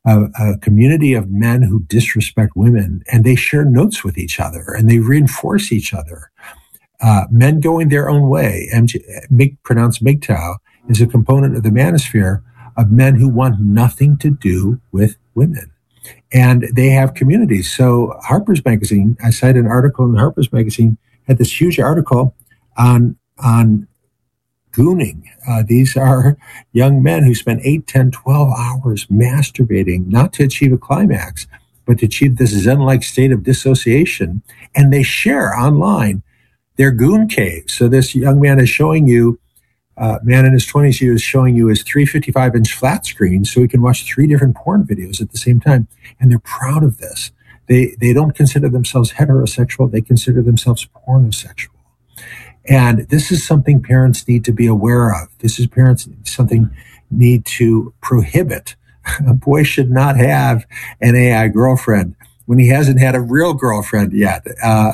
a community of men who disrespect women, and they share notes with each other and they reinforce each other. Men going their own way, pronounced MGTOW, is a component of the manosphere of men who want nothing to do with women. And they have communities. So Harper's Magazine, I cited an article in Harper's Magazine, had this huge article on gooning. These are young men who spend 8, 10, 12 hours masturbating, not to achieve a climax, but to achieve this Zen-like state of dissociation. And they share online their goon caves. So this young man is showing you, man in his 20s, he was showing you his 355-inch flat screen so he can watch 3 different porn videos at the same time. And they're proud of this. They don't consider themselves heterosexual. They consider themselves pornosexual. And this is something parents need to be aware of. This is something need to prohibit. A boy should not have an AI girlfriend when he hasn't had a real girlfriend yet.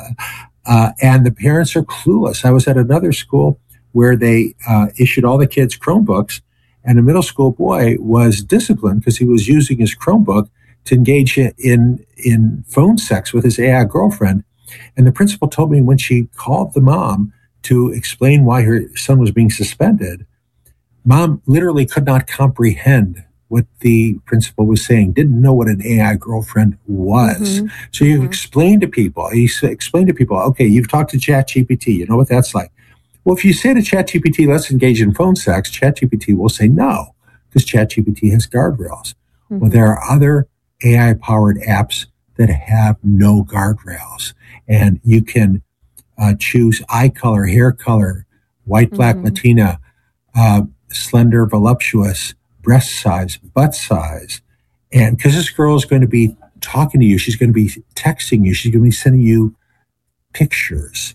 And the parents are clueless. I was at another school where they issued all the kids Chromebooks, and a middle school boy was disciplined because he was using his Chromebook to engage in phone sex with his AI girlfriend. And the principal told me when she called the mom to explain why her son was being suspended, mom literally could not comprehend what the principal was saying, didn't know what an AI girlfriend was. Mm-hmm. So you explain to people, okay, you've talked to ChatGPT, you know what that's like. Well, if you say to ChatGPT, let's engage in phone sex, ChatGPT will say no, because ChatGPT has guardrails. Mm-hmm. Well, there are other AI-powered apps that have no guardrails. And you can choose eye color, hair color, white, black, Latina, slender, voluptuous, breast size, butt size. And because this girl is going to be talking to you, she's going to be texting you, she's going to be sending you pictures.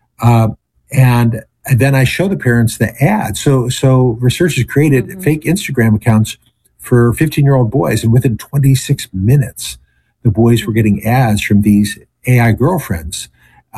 And then I show the parents the ads. So researchers created fake Instagram accounts for 15-year-old boys, and within 26 minutes, the boys were getting ads from these AI girlfriends.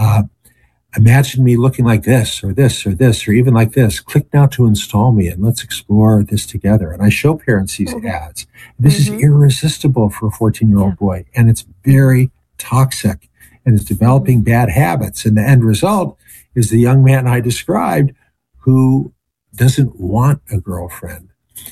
Imagine me looking like this, or this, or this, or even like this. Click now to install me, and let's explore this together. And I show parents these ads. This is irresistible for a 14-year-old boy, and it's very toxic, and it's developing bad habits. And the end result is the young man I described who doesn't want a girlfriend.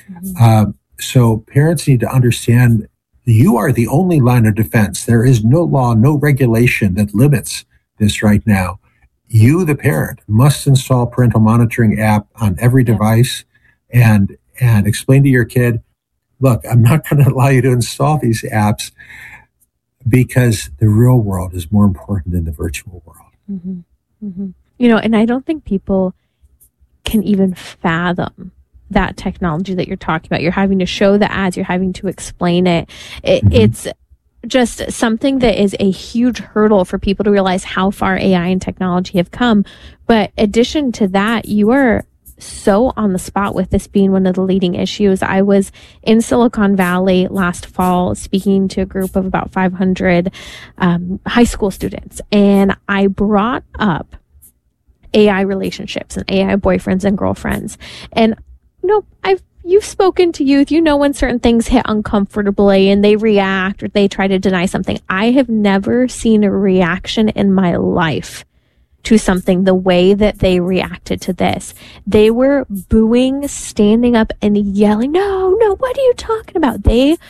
So parents need to understand you are the only line of defense. There is no law, no regulation that limits this right now. You, the parent, must install parental monitoring app on every device and explain to your kid, look, I'm not going to allow you to install these apps because the real world is more important than the virtual world. You know, and I don't think people can even fathom that technology that you're talking about. You're having to show the ads, you're having to explain it. It's just something that is a huge hurdle for people to realize how far AI and technology have come. But addition to that, you are so on the spot with this being one of the leading issues. I was in Silicon Valley last fall speaking to a group of about 500 high school students, and I brought up AI relationships and AI boyfriends and girlfriends. And you've spoken to youth, you know when certain things hit uncomfortably and they react or they try to deny something. I have never seen a reaction in my life to something the way that they reacted to this. They were booing, standing up and yelling, no, what are you talking about?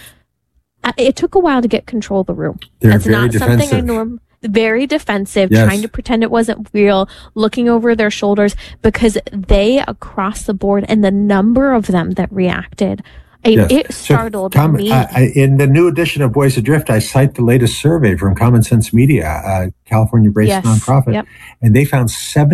It took a while to get control of the room. That's not defensive. Something I normally very defensive, trying to pretend it wasn't real, looking over their shoulders, because they across the board and the number of them that reacted, it startled me. In the new edition of Boys Adrift, I cite the latest survey from Common Sense Media, a California-based nonprofit, and they found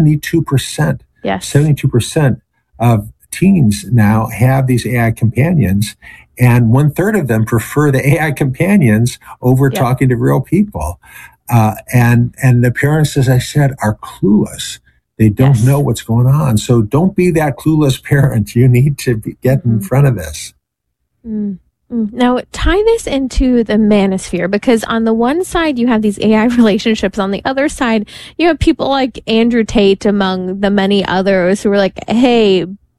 72% of teens now have these AI companions, and 1/3 of them prefer the AI companions over talking to real people. And the parents, as I said, are clueless. They don't know what's going on. So don't be that clueless parent. You need to get in front of this. Now, tie this into the manosphere, because on the one side, you have these AI relationships. On the other side, you have people like Andrew Tate, among the many others, who are like, hey,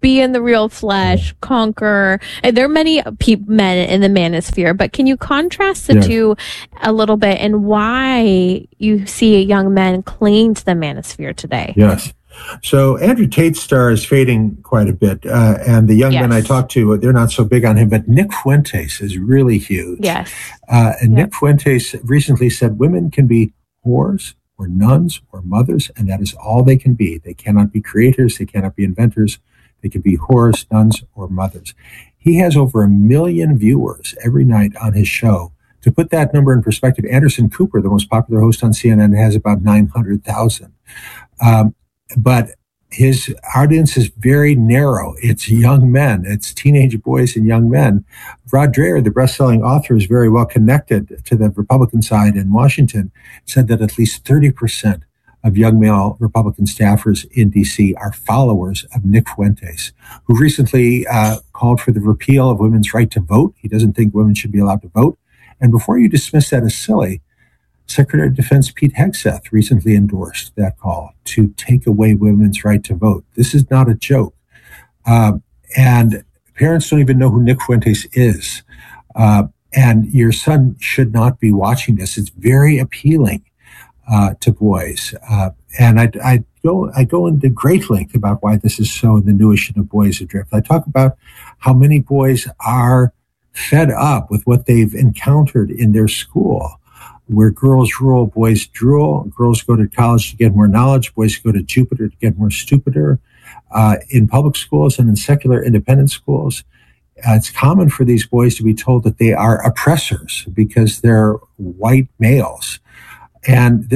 be in the real flesh, conquer. And there are many men in the manosphere, but can you contrast the two a little bit and why you see young men clinging to the manosphere today? Yes. So Andrew Tate's star is fading quite a bit, and the young men I talk to, they're not so big on him, but Nick Fuentes is really huge. Yes. And Nick Fuentes recently said women can be whores or nuns or mothers, and that is all they can be. They cannot be creators. They cannot be inventors. They can be whores, nuns, or mothers. He has over 1 million viewers every night on his show. To put that number in perspective, Anderson Cooper, the most popular host on CNN, has about 900,000. But his audience is very narrow. It's young men. It's teenage boys and young men. Rod Dreher, the best-selling author, is very well connected to the Republican side in Washington, said that at least 30% of young male Republican staffers in D.C. are followers of Nick Fuentes, who recently called for the repeal of women's right to vote. He doesn't think women should be allowed to vote. And before you dismiss that as silly, Secretary of Defense Pete Hegseth recently endorsed that call to take away women's right to vote. This is not a joke. And parents don't even know who Nick Fuentes is. And your son should not be watching this. It's very appealing to boys. And I go into great length about why this is so in the new issue of Boys Adrift. I talk about how many boys are fed up with what they've encountered in their school, where girls rule, boys drool. Girls go to college to get more knowledge. Boys go to Jupiter to get more stupider. In public schools and in secular independent schools, it's common for these boys to be told that they are oppressors because they're white males. And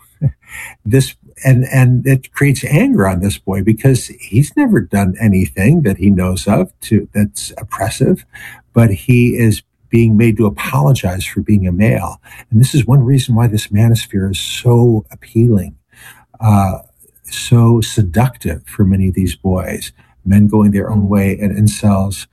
and it creates anger on this boy because he's never done anything that he knows of that's oppressive, but he is being made to apologize for being a male. And this is one reason why this manosphere is so appealing, so seductive for many of these boys, men going their own way and incels.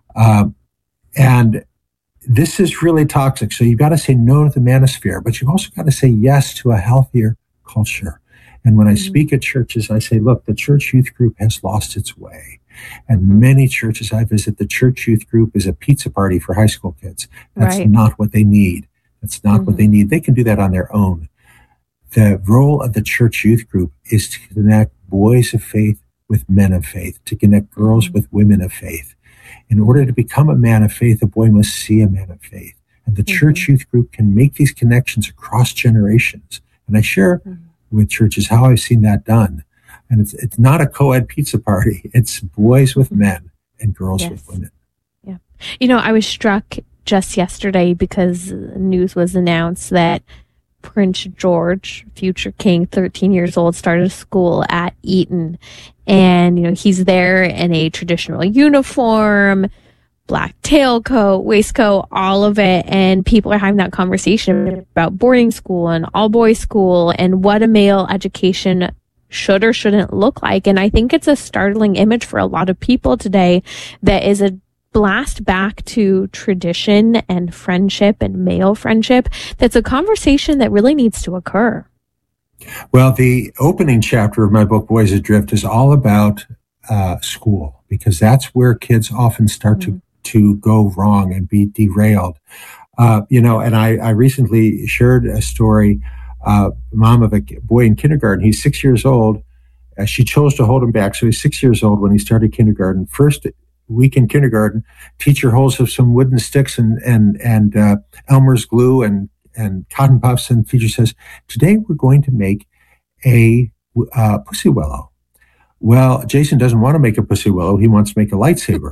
And this is really toxic. So you've got to say no to the manosphere, but you've also got to say yes to a healthier culture. And when I speak at churches, I say, look, the church youth group has lost its way. And many churches I visit, the church youth group is a pizza party for high school kids. That's not what they need. That's not what they need. They can do that on their own. The role of the church youth group is to connect boys of faith with men of faith, to connect girls with women of faith. In order to become a man of faith, a boy must see a man of faith. And the church youth group can make these connections across generations. And I share with churches how I've seen that done. And it's not a co-ed pizza party. It's boys with men and girls with women. Yeah. You know, I was struck just yesterday because news was announced that Prince George, future king, 13 years old, started school at Eton. And, you know, he's there in a traditional uniform, black tailcoat, waistcoat, all of it. And people are having that conversation about boarding school and all boys school and what a male education should or shouldn't look like. And I think it's a startling image for a lot of people today that is a blast back to tradition and friendship and male friendship. That's a conversation that really needs to occur. Well, the opening chapter of my book, Boys Adrift, is all about school, because that's where kids often start to go wrong and be derailed. And I recently shared a story, mom of a boy in kindergarten. He's 6 years old. She chose to hold him back. So he's 6 years old when he started kindergarten. First week in kindergarten, teacher holds up some wooden sticks and Elmer's glue and cotton puffs, and teacher says, today we're going to make a pussy willow. Well, Jason doesn't want to make a pussy willow. He wants to make a lightsaber.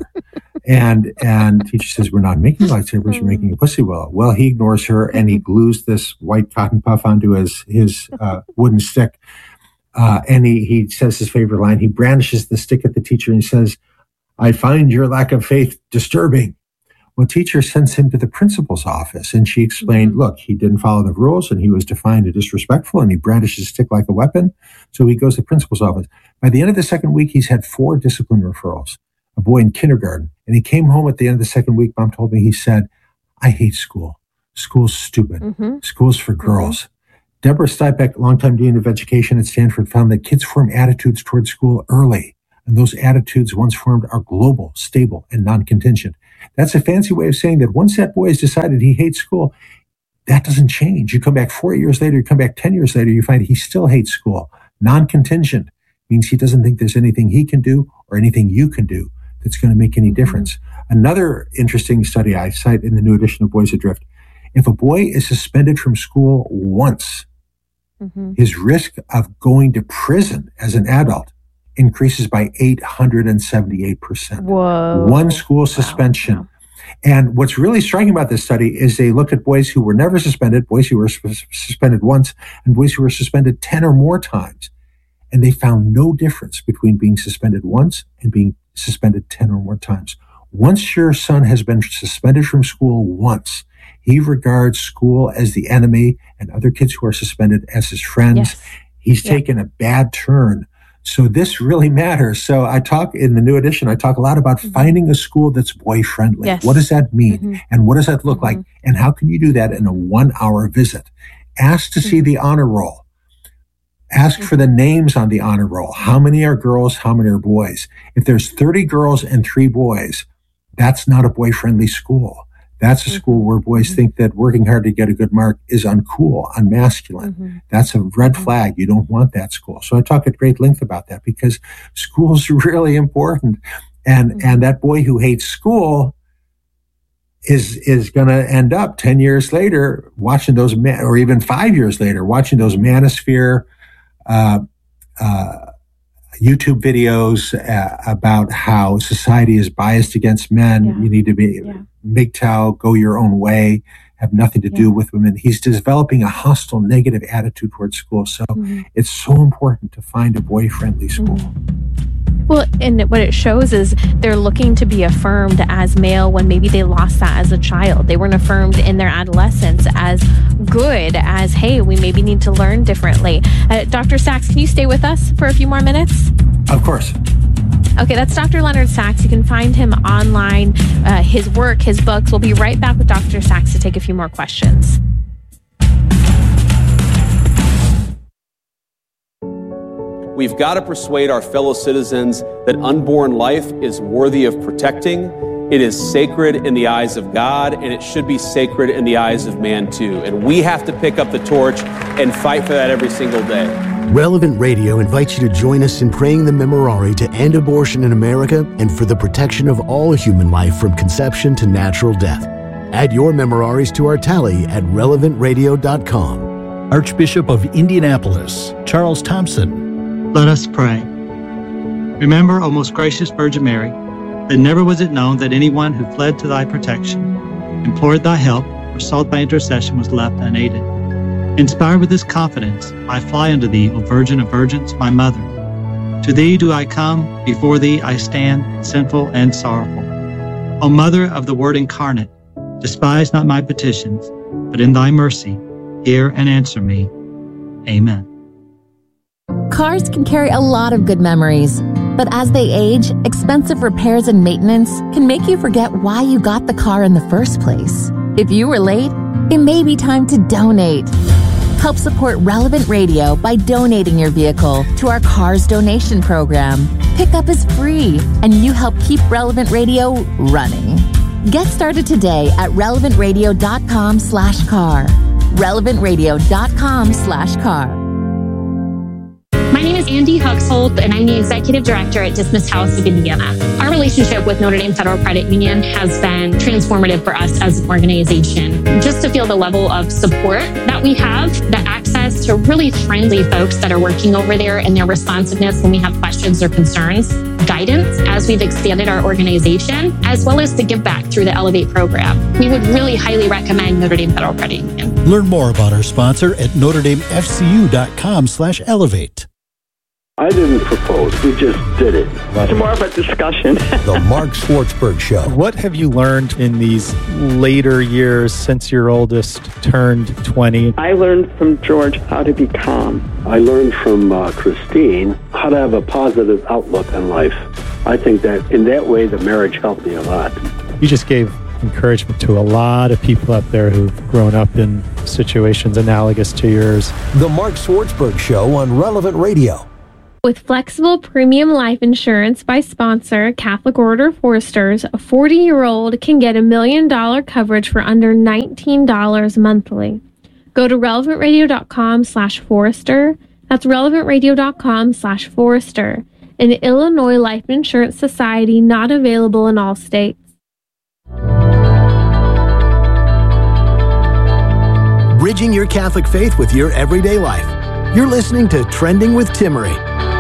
and teacher says, we're not making lightsabers, we're making a pussy willow. Well, he ignores her and he glues this white cotton puff onto his wooden stick. And he says his favorite line. He brandishes the stick at the teacher and he says, I find your lack of faith disturbing. Well, teacher sends him to the principal's office, and she explained, look, he didn't follow the rules, and he was defined as disrespectful, and he brandished his stick like a weapon, so he goes to the principal's office. By the end of the second week, he's had 4 discipline referrals, a boy in kindergarten, and he came home at the end of the second week, Mom told me, he said, I hate school. School's stupid. School's for girls. Deborah Stipek, longtime dean of education at Stanford, found that kids form attitudes toward school early. And those attitudes once formed are global, stable, and non-contingent. That's a fancy way of saying that once that boy has decided he hates school, that doesn't change. You come back 4 years later, you come back 10 years later, you find he still hates school. Non-contingent means he doesn't think there's anything he can do or anything you can do that's going to make any difference. Another interesting study I cite in the new edition of Boys Adrift, if a boy is suspended from school once, his risk of going to prison as an adult increases by 878%. Whoa. One school suspension. Wow. And what's really striking about this study is they looked at boys who were never suspended, boys who were suspended once, and boys who were suspended 10 or more times. And they found no difference between being suspended once and being suspended 10 or more times. Once your son has been suspended from school once, he regards school as the enemy and other kids who are suspended as his friends. Yes. He's taken a bad turn. So this really matters. So I talk in the new edition, I talk a lot about finding a school that's boy-friendly. Yes. What does that mean? And what does that look like? And how can you do that in a 1-hour visit? Ask to see the honor roll. Ask for the names on the honor roll. How many are girls? How many are boys? If there's 30 girls and 3 boys, that's not a boy-friendly school. That's a school where boys think that working hard to get a good mark is uncool, unmasculine. That's a red flag. You don't want that school. So I talk at great length about that because school's really important. And that boy who hates school is going to end up 10 years later watching those, or even 5 years later, watching those manosphere YouTube videos about how society is biased against men. You need to be MGTOW, go your own way, have nothing to do with women. He's developing a hostile, negative attitude towards school. So it's so important to find a boy-friendly school. Well, and what it shows is they're looking to be affirmed as male when maybe they lost that as a child. They weren't affirmed in their adolescence as good, as, hey, we maybe need to learn differently. Dr. Sachs, can you stay with us for a few more minutes? Of course. Okay, that's Dr. Leonard Sachs. You can find him online, his work, his books. We'll be right back with Dr. Sachs to take a few more questions. We've got to persuade our fellow citizens that unborn life is worthy of protecting. It is sacred in the eyes of God, and it should be sacred in the eyes of man too. And we have to pick up the torch and fight for that every single day. Relevant Radio invites you to join us in praying the Memorare to end abortion in America and for the protection of all human life from conception to natural death. Add your Memoraries to our tally at relevantradio.com. Archbishop of Indianapolis, Charles Thompson. Let us pray. Remember, O most gracious Virgin Mary, that never was it known that anyone who fled to thy protection, implored thy help, or sought thy intercession was left unaided. Inspired with this confidence, I fly unto thee, O Virgin of Virgins, my Mother. To thee do I come, before thee I stand, sinful and sorrowful. O Mother of the Word incarnate, despise not my petitions, but in thy mercy, hear and answer me. Amen. Cars can carry a lot of good memories, but as they age, expensive repairs and maintenance can make you forget why you got the car in the first place. If you were late, it may be time to donate. Help support Relevant Radio by donating your vehicle to our Cars donation program. Pickup is free, and you help keep Relevant Radio running. Get started today at relevantradio.com/car. relevantradio.com/car. My name is Andy Huxholt, and I'm the Executive Director at Dismiss House of Indiana. Our relationship with Notre Dame Federal Credit Union has been transformative for us as an organization. Just to feel the level of support that we have, the access to really friendly folks that are working over there, and their responsiveness when we have questions or concerns, guidance as we've expanded our organization, as well as the give back through the Elevate program. We would really highly recommend Notre Dame Federal Credit Union. Learn more about our sponsor at NotreDameFCU.com/elevate. I didn't propose. We just did it. It's more of a discussion. The Mark Schwartzberg Show. What have you learned in these later years since your oldest turned 20? I learned from George how to be calm. I learned from Christine how to have a positive outlook on life. I think that in that way, the marriage helped me a lot. You just gave encouragement to a lot of people out there who've grown up in situations analogous to yours. The Mark Schwartzberg Show on Relevant Radio. With flexible premium life insurance by sponsor Catholic Order of Foresters, a 40-year-old can get $1 million coverage for under $19 monthly. Go to relevantradio.com/Forester. That's relevantradio.com/Forester. An Illinois Life Insurance Society, not available in all states. Bridging your Catholic faith with your everyday life. You're listening to Trending with Timmerie.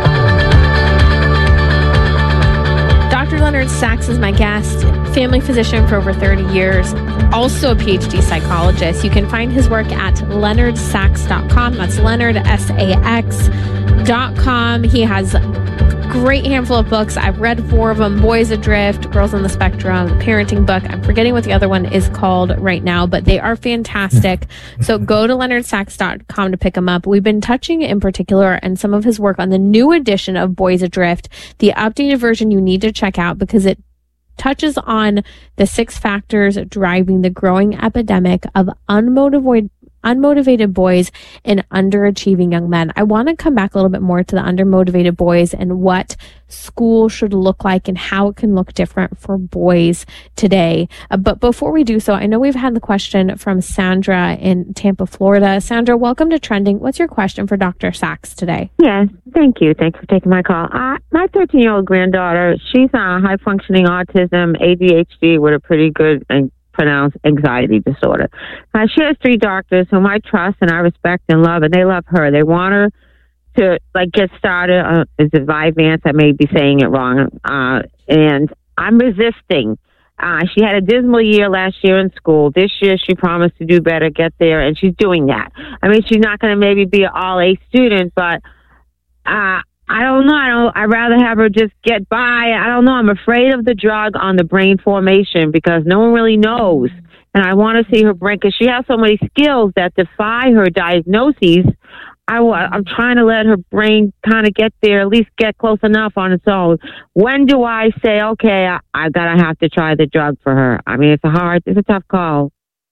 Dr. Leonard Sax is my guest, family physician for over 30 years, also a PhD psychologist. You can find his work at leonardsax.com. That's leonardsax.com. He has great handful of books. I've read 4 of them: Boys Adrift, Girls on the Spectrum, parenting book. I'm forgetting what the other one is called right now, but they are fantastic. So go to leonardsax.com to pick them up. We've been touching in particular on some of his work on the new edition of Boys Adrift, the updated version you need to check out because it touches on the 6 factors driving the growing epidemic of unmotivated boys and underachieving young men. I want to come back a little bit more to the undermotivated boys and what school should look like and how it can look different for boys today. But before we do so, I know we've had the question from Sandra in Tampa, Florida. Sandra, welcome to Trending. What's your question for Dr. Sax today? Yes, thank you. Thanks for taking my call. My 13-year-old granddaughter, she's high-functioning autism, ADHD with a pretty good and pronounced anxiety disorder. She has 3 doctors whom I trust and I respect and love, and they love her. They want her to get started. Is it Vyvanse? I may be saying it wrong. And I'm resisting. She had a dismal year last year in school. This year she promised to do better, get there, and she's doing that. I mean, she's not going to maybe be an all-A student, but I don't know. I'd rather have her just get by. I don't know. I'm afraid of the drug on the brain formation because no one really knows. And I want to see her brain because she has so many skills that defy her diagnoses. I'm trying to let her brain kind of get there, at least get close enough on its own. When do I say, okay, I gotta have to try the drug for her? I mean, it's a tough call.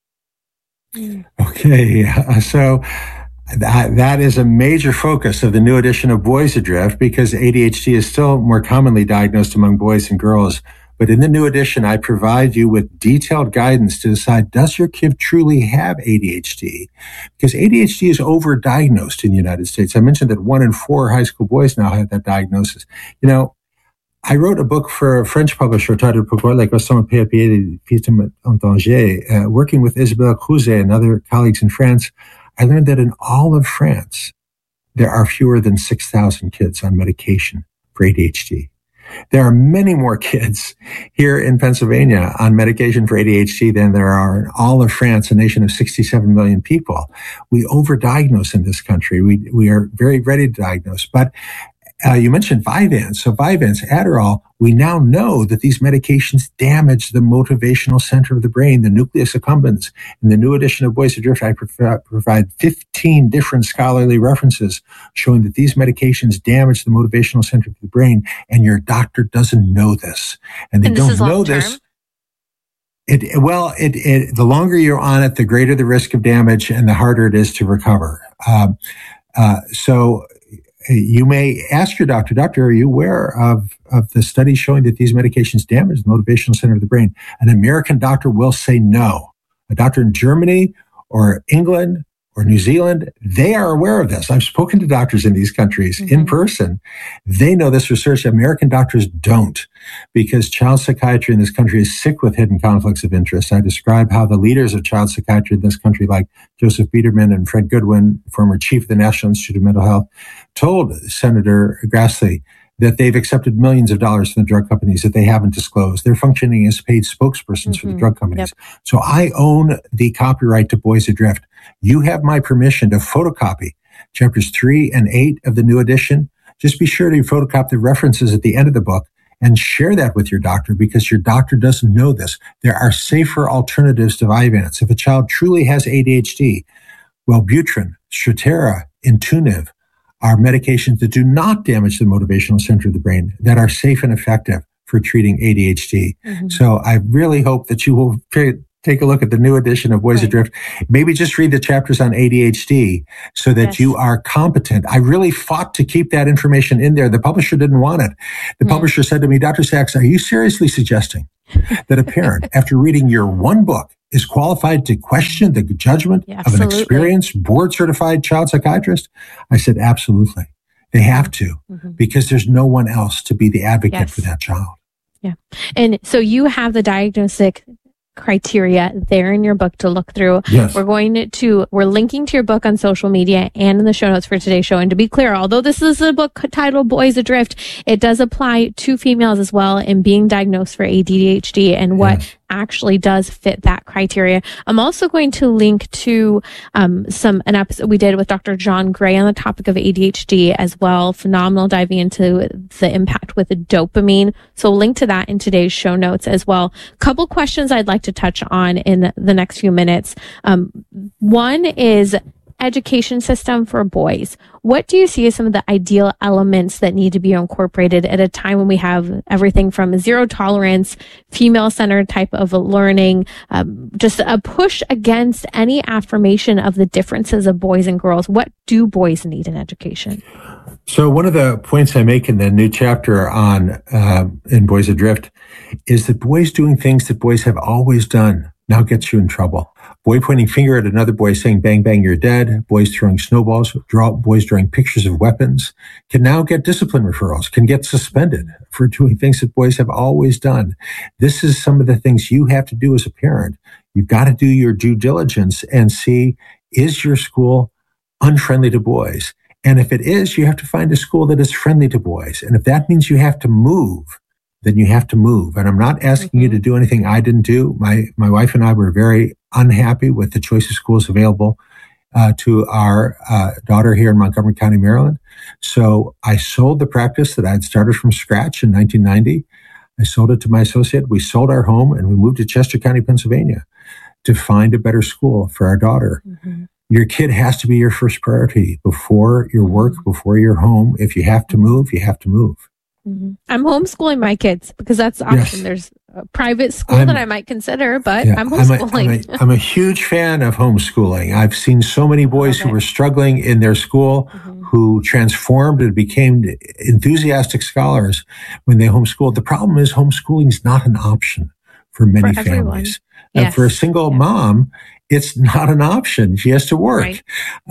Okay, so that is a major focus of the new edition of Boys Adrift because ADHD is still more commonly diagnosed among boys and girls. But in the new edition, I provide you with detailed guidance to decide, does your kid truly have ADHD? Because ADHD is overdiagnosed in the United States. I mentioned that 1 in 4 high school boys now have that diagnosis. You know, I wrote a book for a French publisher titled Pourquoi les garçons ont peur des filles en danger. Working with Isabelle Crouzet and other colleagues in France, I learned that in all of France, there are fewer than 6,000 kids on medication for ADHD. There are many more kids here in Pennsylvania on medication for ADHD than there are in all of France, a nation of 67 million people. We overdiagnose in this country. We are very ready to diagnose. But you mentioned Vyvanse. So Vyvanse, Adderall, we now know that these medications damage the motivational center of the brain, the nucleus accumbens. In the new edition of Boys Adrift, I provide 15 different scholarly references showing that these medications damage the motivational center of the brain, and your doctor doesn't know this. And they don't know this. The longer you're on it, the greater the risk of damage and the harder it is to recover. So you may ask your doctor, are you aware of the studies showing that these medications damage the motivational center of the brain? An American doctor will say no. A doctor in Germany or England or New Zealand, they are aware of this. I've spoken to doctors in these countries in person. They know this research. American doctors don't, because child psychiatry in this country is sick with hidden conflicts of interest. I describe how the leaders of child psychiatry in this country, like Joseph Biederman and Fred Goodwin, former chief of the National Institute of Mental Health, told Senator Grassley that they've accepted millions of dollars from the drug companies that they haven't disclosed. They're functioning as paid spokespersons for the drug companies. Yep. So I own the copyright to Boys Adrift. You have my permission to photocopy chapters 3 and 8 of the new edition. Just be sure to photocopy the references at the end of the book and share that with your doctor, because your doctor doesn't know this. There are safer alternatives to Vyvanse. If a child truly has ADHD, Wellbutrin, Strattera, Intuniv are medications that do not damage the motivational center of the brain, that are safe and effective for treating ADHD. So I really hope that you will take a look at the new edition of Boys Adrift. Maybe just read the chapters on ADHD so that you are competent. I really fought to keep that information in there. The publisher didn't want it. The publisher said to me, Dr. Sachs, are you seriously suggesting that a parent, after reading your one book, is qualified to question the judgment of an experienced, board-certified child psychiatrist? I said, absolutely. They have to, because there's no one else to be the advocate for that child. Yeah. And so you have the diagnostic criteria there in your book to look through. Yes. We're linking to your book on social media and in the show notes for today's show. And to be clear, although this is a book titled Boys Adrift, it does apply to females as well in being diagnosed for ADHD and what actually does fit that criteria. I'm also going to link to an episode we did with Dr. John Gray on the topic of ADHD as well. Phenomenal, diving into the impact with dopamine. So we'll link to that in today's show notes as well. Couple questions I'd like to touch on in the next few minutes. One is education system for boys. What do you see as some of the ideal elements that need to be incorporated at a time when we have everything from zero tolerance, female-centered type of learning, just a push against any affirmation of the differences of boys and girls? What do boys need in education? So one of the points I make in the new chapter on in Boys Adrift is that boys doing things that boys have always done now gets you in trouble. Boy pointing finger at another boy saying, bang, bang, you're dead. Boys throwing snowballs, boys drawing pictures of weapons can now get discipline referrals, can get suspended for doing things that boys have always done. This is some of the things you have to do as a parent. You've got to do your due diligence and see, is your school unfriendly to boys? And if it is, you have to find a school that is friendly to boys. And if that means you have to move, then you have to move. And I'm not asking you to do anything I didn't do. My wife and I were very unhappy with the choice of schools available to our daughter here in Montgomery County, Maryland. So I sold the practice that I had started from scratch in 1990. I sold it to my associate. We sold our home and we moved to Chester County, Pennsylvania to find a better school for our daughter. Your kid has to be your first priority before your work, before your home. If you have to move, you have to move. I'm homeschooling my kids because that's the option. Yes. There's a private school that I might consider, but I'm homeschooling. I'm a huge fan of homeschooling. I've seen so many boys who were struggling in their school who transformed and became enthusiastic scholars when they homeschooled. The problem is homeschooling is not an option for many families. And for a single mom, it's not an option. She has to work.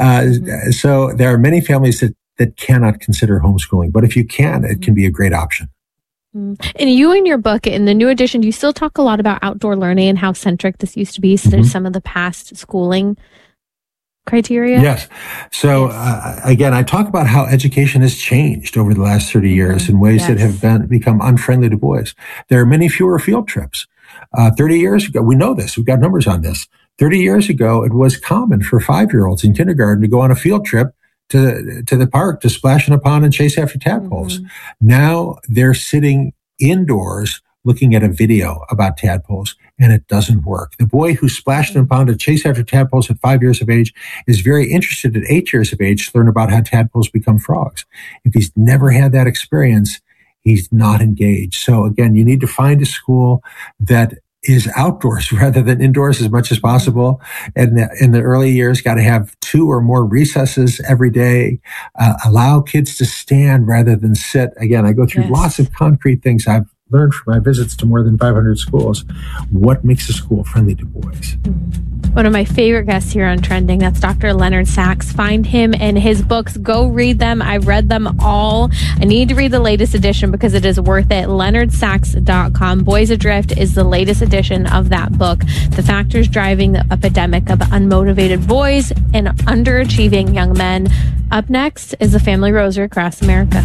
So there are many families that cannot consider homeschooling. But if you can, it can be a great option. And you in your book, in the new edition, you still talk a lot about outdoor learning and how centric this used to be to some of the past schooling criteria. Yes. So again, I talk about how education has changed over the last 30 years in ways that have become unfriendly to boys. There are many fewer field trips. 30 years ago, we know this, we've got numbers on this. 30 years ago, it was common for 5-year-olds in kindergarten to go on a field trip to the park to splash in a pond and chase after tadpoles. Now they're sitting indoors looking at a video about tadpoles, and it doesn't work. The boy who splashed in a pond to chase after tadpoles at 5 years of age is very interested at 8 years of age to learn about how tadpoles become frogs. If he's never had that experience, he's not engaged. So again, you need to find a school that is outdoors rather than indoors as much as possible. And in the early years, got to have 2 or more recesses every day. Allow kids to stand rather than sit. Again, I go through lots of concrete things I've learned from my visits to more than 500 schools. What makes a school friendly to boys? One of my favorite guests here on Trending, that's Dr. Leonard Sachs. Find him and his books. Go read them. I've read them all. I need to read the latest edition because it is worth it. LeonardSachs.com. Boys Adrift is the latest edition of that book. The factors driving the epidemic of unmotivated boys and underachieving young men. Up next is the Family Rosary across America.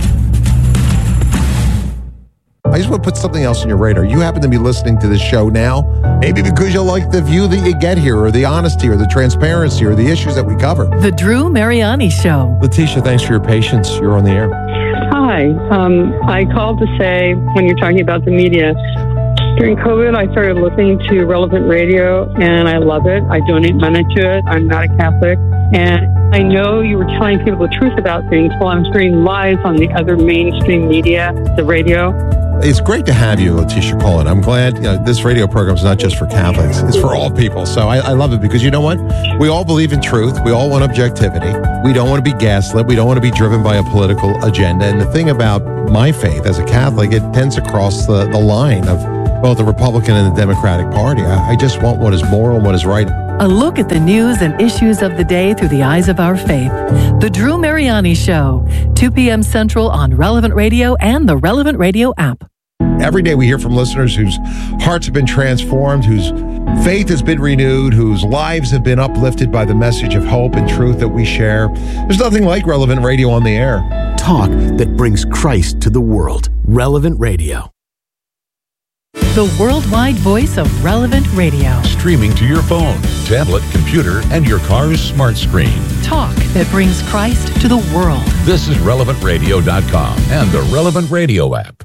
I just want to put something else on your radar. You happen to be listening to this show now, maybe because you like the view that you get here, or the honesty, or the transparency, or the issues that we cover. The Drew Mariani Show. Letitia, thanks for your patience. You're on the air. Hi. I called to say, when you're talking about the media, during COVID, I started listening to Relevant Radio, and I love it. I donate money to it. I'm not a Catholic. And I know you were telling people the truth about things while I'm hearing lies on the other mainstream media, the radio. It's great to have you, Letitia Cullen. I'm glad this radio program is not just for Catholics. It's for all people. So I love it because you know what? We all believe in truth. We all want objectivity. We don't want to be gaslit. We don't want to be driven by a political agenda. And the thing about my faith as a Catholic, it tends to cross the line of both the Republican and the Democratic Party. I just want what is moral and what is right. A look at the news and issues of the day through the eyes of our faith. The Drew Mariani Show, 2 p.m. Central on Relevant Radio and the Relevant Radio app. Every day we hear from listeners whose hearts have been transformed, whose faith has been renewed, whose lives have been uplifted by the message of hope and truth that we share. There's nothing like Relevant Radio on the air. Talk that brings Christ to the world. Relevant Radio. The worldwide voice of Relevant Radio. Streaming to your phone, tablet, computer, and your car's smart screen. Talk that brings Christ to the world. This is RelevantRadio.com and the Relevant Radio app.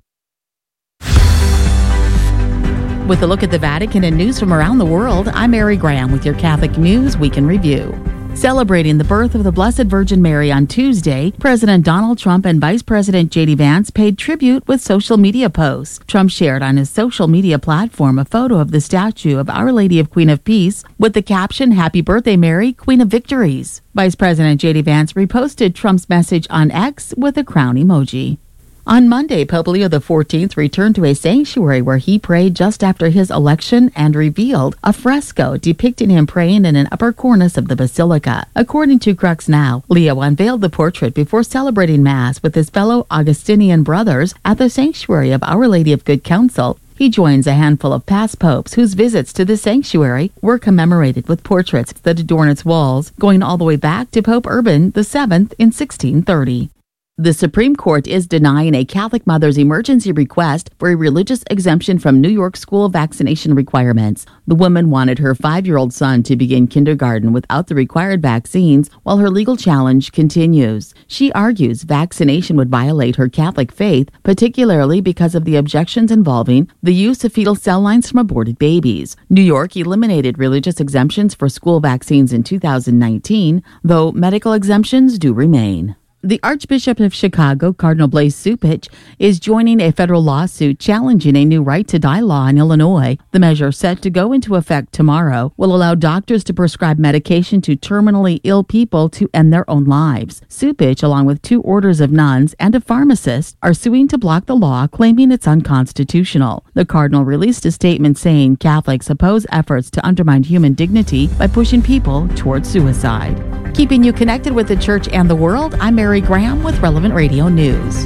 With a look at the Vatican and news from around the world, I'm Mary Graham with your Catholic News Week in Review. Celebrating the birth of the Blessed Virgin Mary on Tuesday, President Donald Trump and Vice President J.D. Vance paid tribute with social media posts. Trump shared on his social media platform a photo of the statue of Our Lady of Queen of Peace with the caption, "Happy Birthday, Mary, Queen of Victories." Vice President J.D. Vance reposted Trump's message on X with a crown emoji. On Monday, Pope Leo XIV returned to a sanctuary where he prayed just after his election and revealed a fresco depicting him praying in an upper cornice of the basilica. According to Crux Now, Leo unveiled the portrait before celebrating Mass with his fellow Augustinian brothers at the sanctuary of Our Lady of Good Counsel. He joins a handful of past popes whose visits to the sanctuary were commemorated with portraits that adorn its walls, going all the way back to Pope Urban VII in 1630. The Supreme Court is denying a Catholic mother's emergency request for a religious exemption from New York school vaccination requirements. The woman wanted her 5-year-old son to begin kindergarten without the required vaccines while her legal challenge continues. She argues vaccination would violate her Catholic faith, particularly because of the objections involving the use of fetal cell lines from aborted babies. New York eliminated religious exemptions for school vaccines in 2019, though medical exemptions do remain. The Archbishop of Chicago, Cardinal Blaise Cupich, is joining a federal lawsuit challenging a new right-to-die law in Illinois. The measure, set to go into effect tomorrow, will allow doctors to prescribe medication to terminally ill people to end their own lives. Cupich, along with 2 orders of nuns and a pharmacist, are suing to block the law, claiming it's unconstitutional. The cardinal released a statement saying Catholics oppose efforts to undermine human dignity by pushing people towards suicide. Keeping you connected with the church and the world, I'm Mary Graham with Relevant Radio News.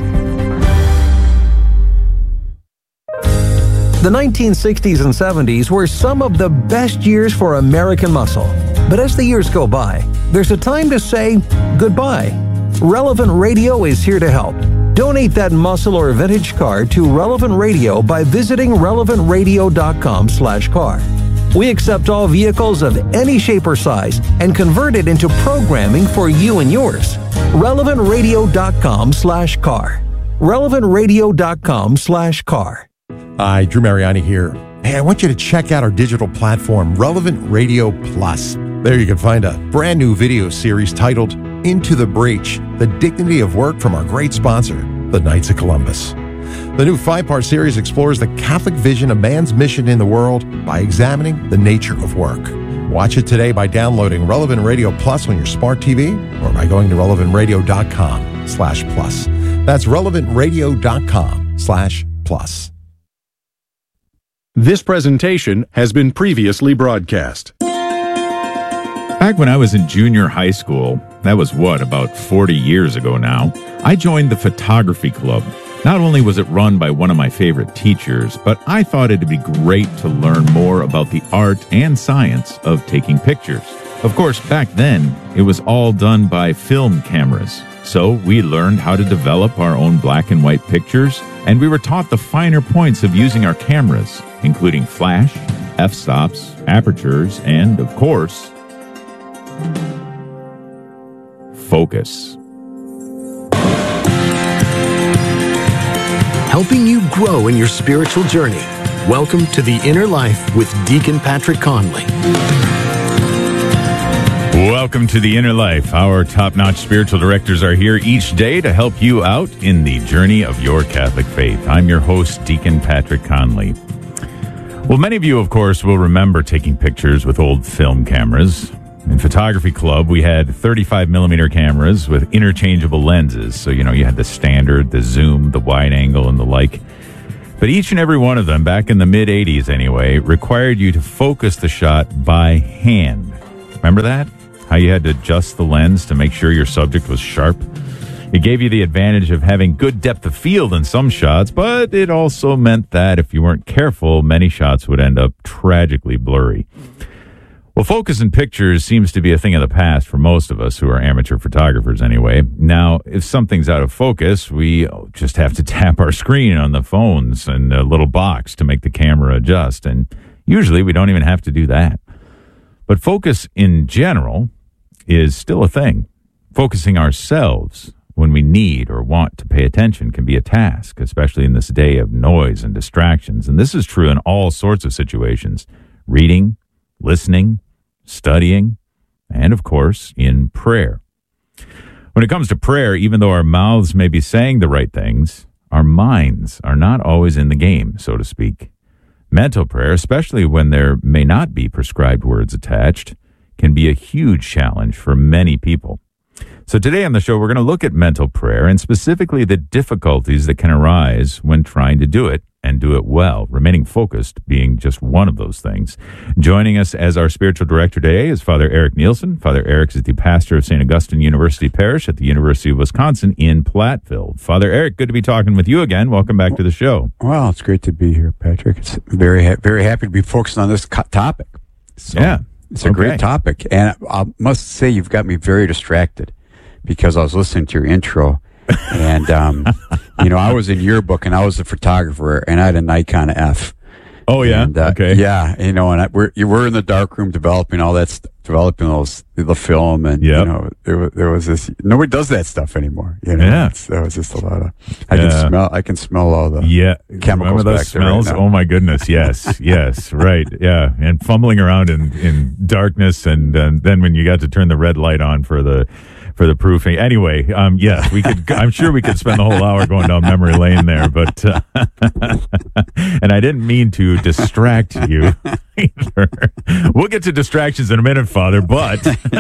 The 1960s and 70s were some of the best years for American muscle. But as the years go by, there's a time to say goodbye. Relevant Radio is here to help. Donate that muscle or vintage car to Relevant Radio by visiting relevantradio.com/car. We accept all vehicles of any shape or size and convert it into programming for you and yours. relevantradio.com/car. relevantradio.com/car. Hi, Drew Mariani here. Hey, I want you to check out our digital platform, Relevant Radio Plus. There you can find a brand new video series titled Into the Breach, The Dignity of Work from our great sponsor, the Knights of Columbus. The new 5-part series explores the Catholic vision of man's mission in the world by examining the nature of work. Watch it today by downloading Relevant Radio Plus on your smart TV or by going to relevantradio.com/plus. That's relevantradio.com/plus. This presentation has been previously broadcast. Back when I was in junior high school, that was about 40 years ago now, I joined the photography club. Not only was it run by one of my favorite teachers, but I thought it'd be great to learn more about the art and science of taking pictures. Of course, back then, it was all done by film cameras. So we learned how to develop our own black and white pictures, and we were taught the finer points of using our cameras, including flash, f-stops, apertures, and, of course, focus. Helping you grow in your spiritual journey. Welcome to The Inner Life with Deacon Patrick Conley. welcome to The Inner Life. Our top-notch spiritual directors are here each day to help you out in the journey of your Catholic faith. I'm your host, Deacon Patrick Conley. Well, many of you, of course, will remember taking pictures with old film cameras. In Photography Club, we had 35mm cameras with interchangeable lenses. So, you had the standard, the zoom, the wide angle, and the like. But each and every one of them, back in the mid-'80s anyway, required you to focus the shot by hand. Remember that? How you had to adjust the lens to make sure your subject was sharp? It gave you the advantage of having good depth of field in some shots, but it also meant that if you weren't careful, many shots would end up tragically blurry. Well, focus in pictures seems to be a thing of the past for most of us who are amateur photographers anyway. Now, if something's out of focus, we just have to tap our screen on the phones and a little box to make the camera adjust, and usually we don't even have to do that. But focus in general is still a thing. Focusing ourselves when we need or want to pay attention can be a task, especially in this day of noise and distractions. And this is true in all sorts of situations: reading, listening, studying, and of course, in prayer. When it comes to prayer, even though our mouths may be saying the right things, our minds are not always in the game, so to speak. Mental prayer, especially when there may not be prescribed words attached, can be a huge challenge for many people. So today on the show, we're going to look at mental prayer and specifically the difficulties that can arise when trying to do it and do it well, remaining focused being just one of those things. Joining us as our spiritual director today is Father Eric Nielsen. Father Eric is the pastor of St. Augustine University Parish at the University of Wisconsin in Platteville. Father Eric, good to be talking with you again. Welcome back to the show. Well, it's great to be here, Patrick. It's very happy to be focused on this topic. So, yeah. It's a great topic. And I must say, you've got me very distracted because I was listening to your intro. And, I was in your book and I was a photographer and I had a Nikon F. Oh, yeah? And, okay. Yeah. We're in the dark room developing all that developing the film. And, there was this, nobody does that stuff anymore. Yeah. There was just a lot of, I can smell all the chemicals. Remember those back smells? there right now. Oh my goodness. Yes. Yes. Right. Yeah. And fumbling around in darkness. And then when you got to turn the red light on for the proofing. Anyway, yes, we could. I'm sure we could spend the whole hour going down memory lane there, but and I didn't mean to distract you either. We'll get to distractions in a minute, Father. But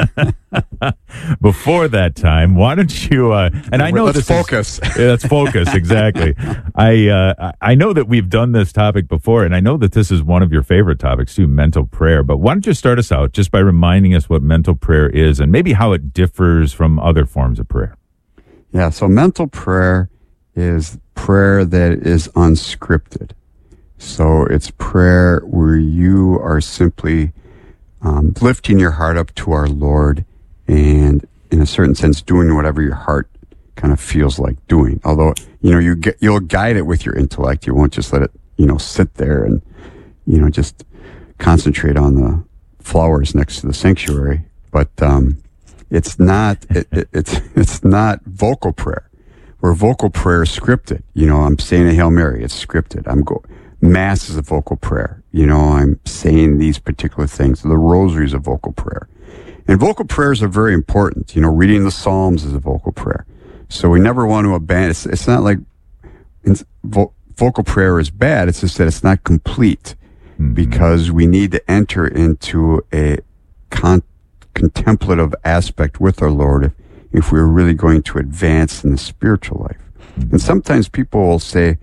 before that time, why don't you? And I know let's focus. Let's focus exactly. I know that we've done this topic before, and I know that this is one of your favorite topics too, mental prayer. But why don't you start us out just by reminding us what mental prayer is and maybe how it differs from other forms of prayer? Yeah, so mental prayer is prayer that is unscripted. So it's prayer where you are simply lifting your heart up to our Lord and, in a certain sense, doing whatever your heart kind of feels like doing. Although, you'll guide it with your intellect. You won't just let it, sit there and, just concentrate on the flowers next to the sanctuary. But it's not it's not vocal prayer. Where vocal prayer is scripted. I'm saying a Hail Mary. It's scripted. Mass is a vocal prayer. I'm saying these particular things. The rosary is a vocal prayer. And vocal prayers are very important. Reading the Psalms is a vocal prayer. So we never want to abandon. It's not like vocal prayer is bad. It's just that it's not complete because we need to enter into a contemplative aspect with our Lord if we're really going to advance in the spiritual life. And sometimes people will say,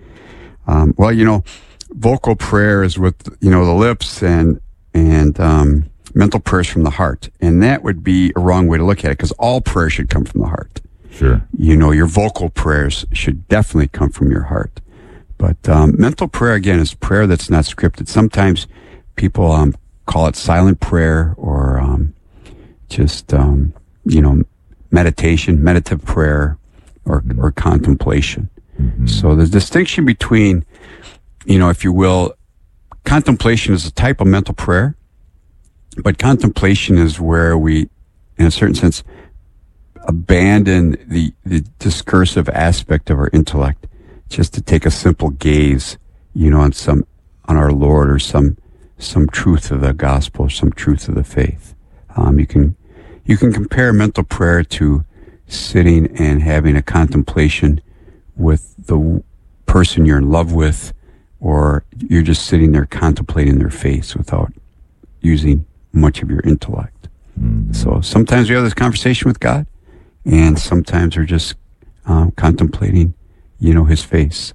vocal prayer is with, the lips and mental prayers from the heart. And that would be a wrong way to look at it because all prayer should come from the heart. Sure. Your vocal prayers should definitely come from your heart. But mental prayer, again, is prayer that's not scripted. Sometimes people call it silent prayer or meditation, meditative prayer, or contemplation. Mm-hmm. So there's a distinction between, if you will, contemplation is a type of mental prayer, but contemplation is where we, in a certain sense, abandon the discursive aspect of our intellect just to take a simple gaze, on our Lord or some truth of the gospel, some truth of the faith. You can You can compare mental prayer to sitting and having a contemplation with the person you're in love with, or you're just sitting there contemplating their face without using much of your intellect. So sometimes we have this conversation with God, and sometimes we're just contemplating, his face.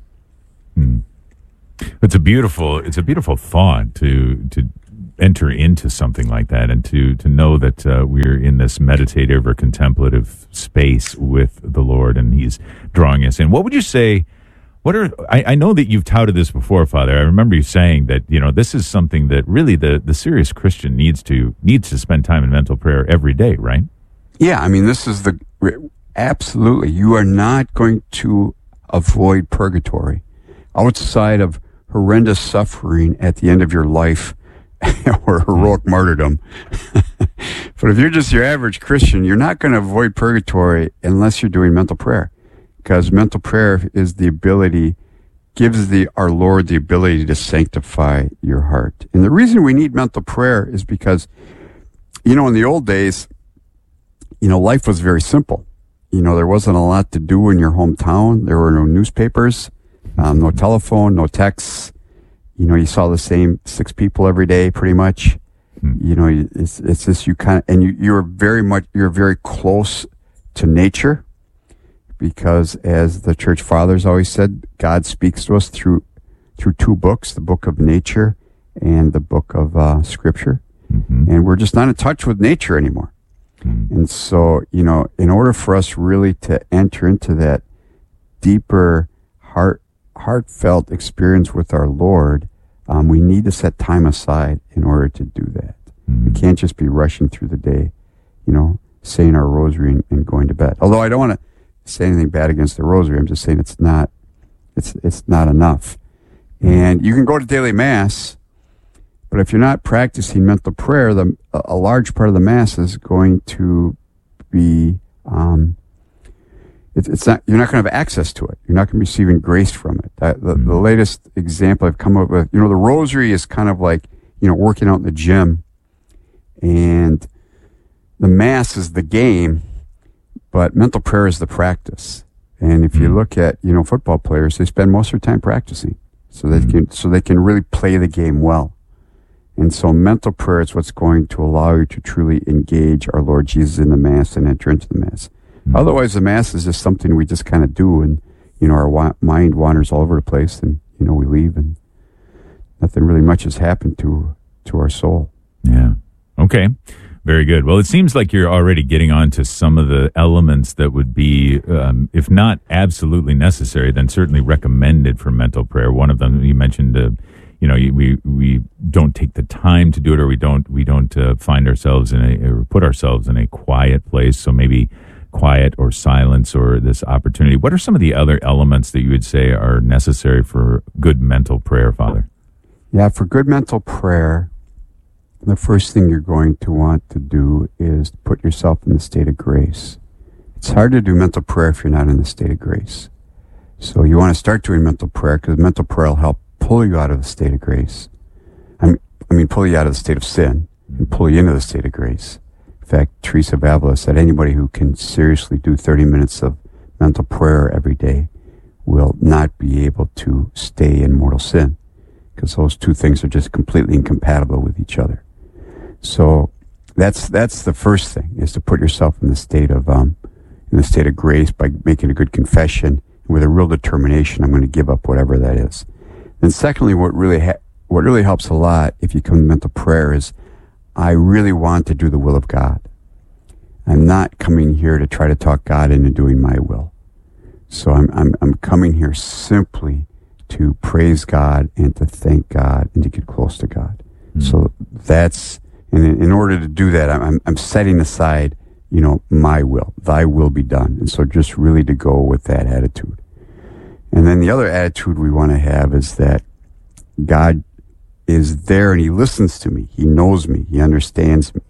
It's a beautiful thought to enter into something like that, and to know that we're in this meditative or contemplative space with the Lord, and He's drawing us in. What would you say? I know that you've touted this before, Father. I remember you saying that this is something that really the serious Christian needs to spend time in mental prayer every day, right? Yeah, I mean, this is absolutely. You are not going to avoid purgatory outside of horrendous suffering at the end of your life or heroic martyrdom. But if you're just your average Christian, you're not going to avoid purgatory unless you're doing mental prayer, because mental prayer is gives our Lord the ability to sanctify your heart. And the reason we need mental prayer is because, in the old days, life was very simple. There wasn't a lot to do in your hometown. There were no newspapers, no telephone, no texts. You saw the same 6 people every day, pretty much. It's just you're very close to nature, because as the church fathers always said, God speaks to us through 2 books, the book of nature and the book of scripture. And we're just not in touch with nature anymore. And so, in order for us really to enter into that deeper heartfelt experience with our Lord, we need to set time aside in order to do that. We can't just be rushing through the day, saying our rosary and going to bed. Although I don't want to say anything bad against the rosary. I'm just saying it's not enough. And you can go to daily mass, but if you're not practicing mental prayer, a large part of the mass is going to be you're not going to have access to it. You're not going to be receiving grace from it. The latest example I've come up with, the rosary is kind of like, working out in the gym, and the mass is the game, but mental prayer is the practice. And if you look at, football players, they spend most of their time practicing so they can really play the game well. And so mental prayer is what's going to allow you to truly engage our Lord Jesus in the Mass and enter into the Mass. Otherwise, the Mass is just something we just kind of do, and, our mind wanders all over the place, and, we leave, and nothing really much has happened to our soul. Yeah. Okay. Very good. Well, it seems like you're already getting on to some of the elements that would be, if not absolutely necessary, then certainly recommended for mental prayer. One of them, you mentioned, we don't take the time to do it, or we don't find ourselves or put ourselves in a quiet place. So maybe quiet or silence or this opportunity. What are some of the other elements that you would say are necessary for good mental prayer, Father? Yeah, for good mental prayer, the first thing you're going to want to do is put yourself in the state of grace. It's hard to do mental prayer if you're not in the state of grace. So you want to start doing mental prayer, because mental prayer will help pull you out of the state of grace. I mean, pull you out of the state of sin and pull you into the state of grace. In fact, Teresa of Avila said anybody who can seriously do 30 minutes of mental prayer every day will not be able to stay in mortal sin, because those two things are just completely incompatible with each other. So that's the first thing, is to put yourself in the state of grace by making a good confession with a real determination. I'm going to give up whatever that is. And secondly, what really helps a lot if you come to mental prayer is, I really want to do the will of God. I'm not coming here to try to talk God into doing my will. So I'm coming here simply to praise God and to thank God and to get close to God. So that's, and in order to do that, I'm setting aside, my will, thy will be done. And so just really to go with that attitude. And then the other attitude we want to have is that God is there and he listens to me. He knows me. He understands me.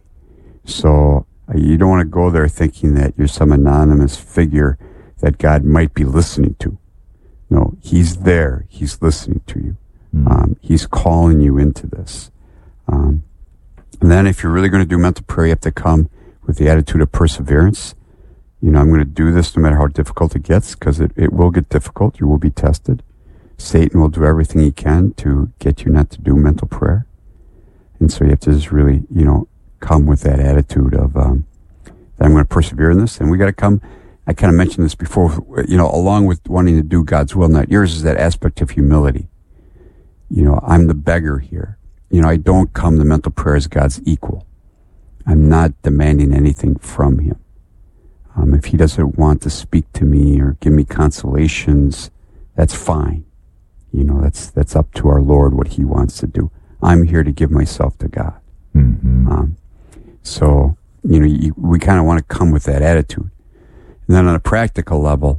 So you don't want to go there thinking that you're some anonymous figure that God might be listening to. No, he's there. He's listening to you. He's calling you into this. And then if you're really going to do mental prayer, you have to come with the attitude of perseverance. You know, I'm going to do this no matter how difficult it gets, because it will get difficult. You will be tested. Satan will do everything he can to get you not to do mental prayer. And so you have to just really, you know, come with that attitude of, that I'm going to persevere in this. And we got to come, I kind of mentioned this before, you know, along with wanting to do God's will, not yours, is that aspect of humility. You know, I'm the beggar here. You know, I don't come to mental prayer as God's equal. I'm not demanding anything from him. If he doesn't want to speak to me or give me consolations, that's fine. You know, that's up to our Lord what he wants to do. I'm here to give myself to God. Mm-hmm. So, you know, we kind of want to come with that attitude. And then on a practical level,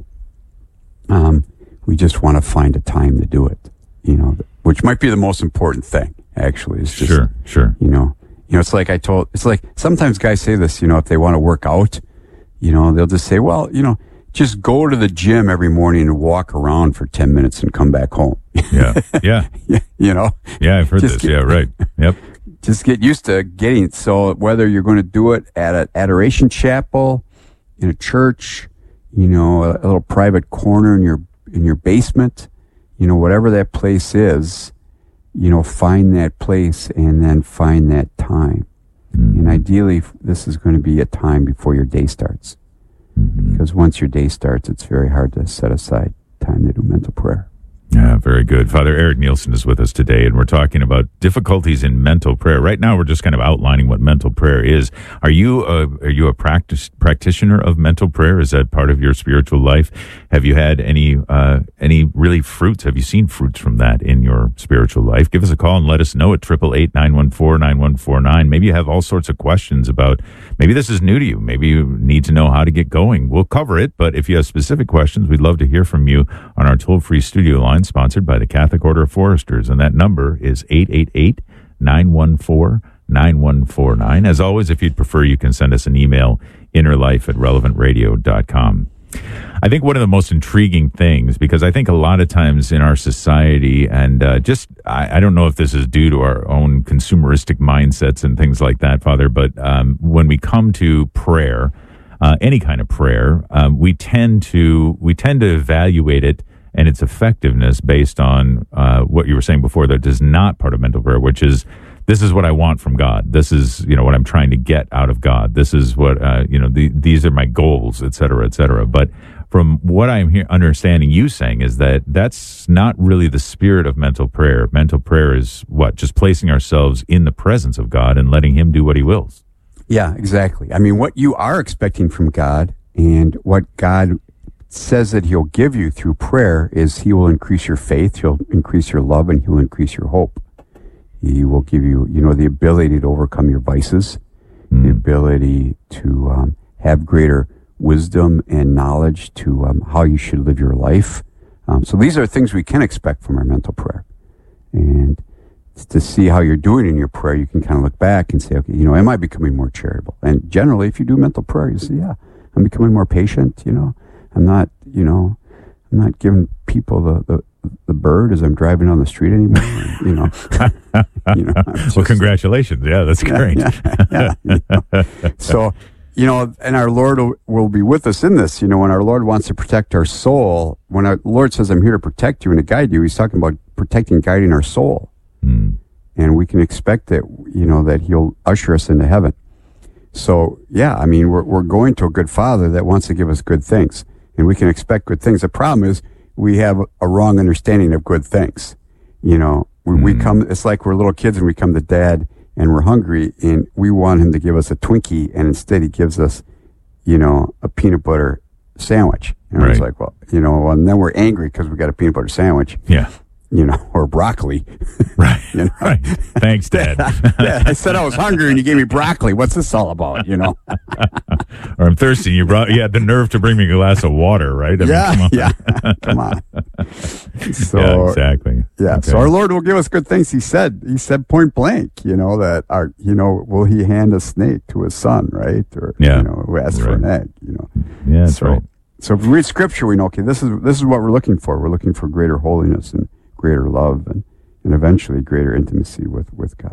we just want to find a time to do it, you know, which might be the most important thing, actually. It's just, Sure. You know, it's like it's like sometimes guys say this, you know, if they want to work out, you know, they'll just say, well, you know, just go to the gym every morning and walk around for 10 minutes and come back home. Yeah. You know? Yeah, I've heard this. Yeah, right. Yep. Just get used to getting it. So whether you're going to do it at an adoration chapel, in a church, you know, a little private corner in your basement, you know, whatever that place is, you know, find that place and then find that time. And ideally, this is going to be a time before your day starts. Because once your day starts, it's very hard to set aside time to do mental prayer. Yeah, very good. Father Eric Nielsen is with us today, and we're talking about difficulties in mental prayer. Right now, we're just kind of outlining what mental prayer is. Are you a practitioner of mental prayer? Is that part of your spiritual life? Have you had any really fruits? Have you seen fruits from that in your spiritual life? Give us a call and let us know at 888-914-9149. Maybe you have all sorts of questions about, maybe this is new to you. Maybe you need to know how to get going. We'll cover it, but if you have specific questions, we'd love to hear from you on our toll-free studio line, sponsored by the Catholic Order of Foresters, and that number is 888-914-9149. As always, if you'd prefer, you can send us an email, innerlife@relevantradio.com. I think one of the most intriguing things, because I think a lot of times in our society, and I don't know if this is due to our own consumeristic mindsets and things like that, Father, but when we come to prayer, any kind of prayer, we tend to evaluate it and its effectiveness based on what you were saying before, that is not part of mental prayer, which is, this is what I want from God. This is, you know, what I'm trying to get out of God. This is what, you know, these are my goals, et cetera, et cetera. But from what I'm understanding you saying is that that's not really the spirit of mental prayer. Mental prayer is what? Just placing ourselves in the presence of God and letting him do what he wills. Yeah, exactly. I mean, what you are expecting from God and what God says that he'll give you through prayer is he will increase your faith, he'll increase your love, and he'll increase your hope. He will give you, you know, the ability to overcome your vices, the ability to have greater wisdom and knowledge to how you should live your life. So these are things we can expect from our mental prayer. And to see how you're doing in your prayer, you can kind of look back and say, okay, you know, am I becoming more charitable? And generally, if you do mental prayer, you say, yeah, I'm becoming more patient, you know. I'm not giving people the bird as I'm driving down the street anymore. You know, well, congratulations. Yeah, that's great. Yeah, you know. So, you know, and our Lord will be with us in this. You know, when our Lord wants to protect our soul, when our Lord says, I'm here to protect you and to guide you, he's talking about protecting, guiding our soul. And we can expect that, you know, that he'll usher us into heaven. So, yeah, I mean, we're going to a good Father that wants to give us good things. And we can expect good things. The problem is we have a wrong understanding of good things. You know, we come, it's like we're little kids and we come to Dad and we're hungry and we want him to give us a Twinkie, and instead he gives us, you know, a peanut butter sandwich. And it's like, well, you know, and then we're angry because we got a peanut butter sandwich. Yeah. You know, or broccoli. Right. You know? Right. Thanks, Dad. Yeah, I said I was hungry and you gave me broccoli. What's this all about, you know? Or I'm thirsty. You had the nerve to bring me a glass of water, right? Come on. So, yeah, exactly. Yeah. Okay. So our Lord will give us good things. He said point blank, you know, that will he hand a snake to his son, right? Or, you know, who asks for an egg, you know? Yeah, that's right. So if we read scripture, we know, okay, this is what we're looking for. We're looking for greater holiness and greater love and eventually greater intimacy with God.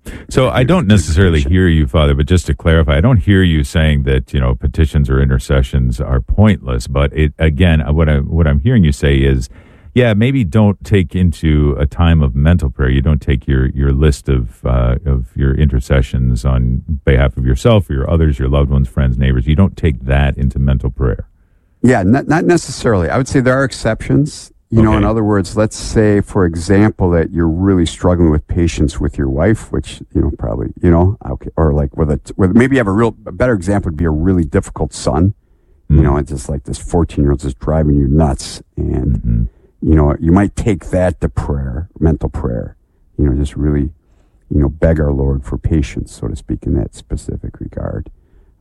So I don't necessarily hear you, Father, but just to clarify, I don't hear you saying that, petitions or intercessions are pointless. But what I'm hearing you say is, yeah, maybe don't take into a time of mental prayer. You don't take your list of your intercessions on behalf of yourself or your others, your loved ones, friends, neighbors. You don't take that into mental prayer. Yeah, not necessarily. I would say there are exceptions. In other words, let's say, for example, that you're really struggling with patience with your wife, which, probably, okay, or like with maybe you have a better example would be a really difficult son. It's just like this 14-year-old just driving you nuts. And, you might take that to prayer, mental prayer, just really, beg our Lord for patience, so to speak, in that specific regard.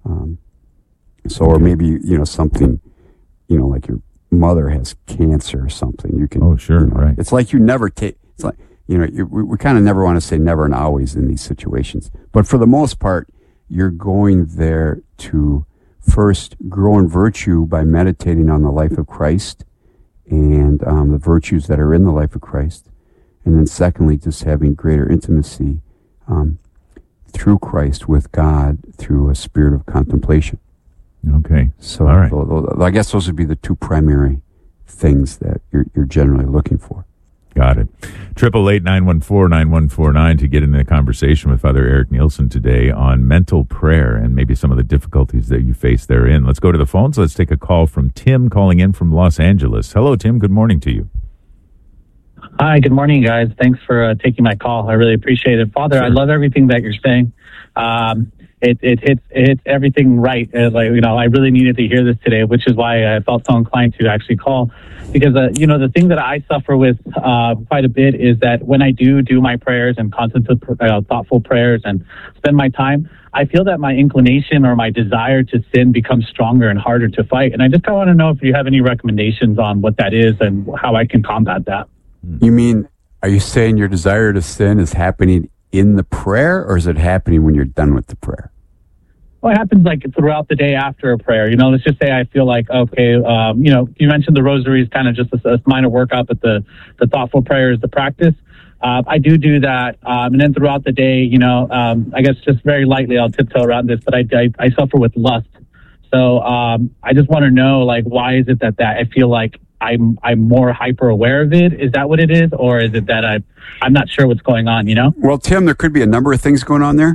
Or maybe, something, like your mother has cancer or something. You can. Oh, sure, right. It's like you never take. It's like we kind of never want to say never and always in these situations. But for the most part, you're going there to first grow in virtue by meditating on the life of Christ and the virtues that are in the life of Christ, and then secondly, just having greater intimacy through Christ with God through a spirit of contemplation. Okay. So, all right. I guess those would be the two primary things that you're generally looking for. Got it. 888-914-9149 to get into the conversation with Father Eric Nielsen today on mental prayer and maybe some of the difficulties that you face therein. Let's go to the phones. Let's take a call from Tim calling in from Los Angeles. Hello, Tim. Good morning to you. Hi, good morning, guys. Thanks for taking my call. I really appreciate it. Father, sure. I love everything that you're saying. It hits everything right. I really needed to hear this today, which is why I felt so inclined to actually call. Because, the thing that I suffer with quite a bit is that when I do my prayers and thoughtful prayers and spend my time, I feel that my inclination or my desire to sin becomes stronger and harder to fight. And I just want to know if you have any recommendations on what that is and how I can combat that. You mean, are you saying your desire to sin is happening in the prayer, or is it happening when you're done with the prayer? Well, it happens like throughout the day after a prayer. Let's just say I feel like, okay, you mentioned the rosary is kind of just a minor workout, but the thoughtful prayer is the practice. I do that. And then throughout the day, I guess just very lightly, I'll tiptoe around this, but I suffer with lust. So I just want to know, why is it that I feel like I'm more hyper aware of it? Is that what it is? Or is it that I'm not sure what's going on, Well, Tim, there could be a number of things going on there.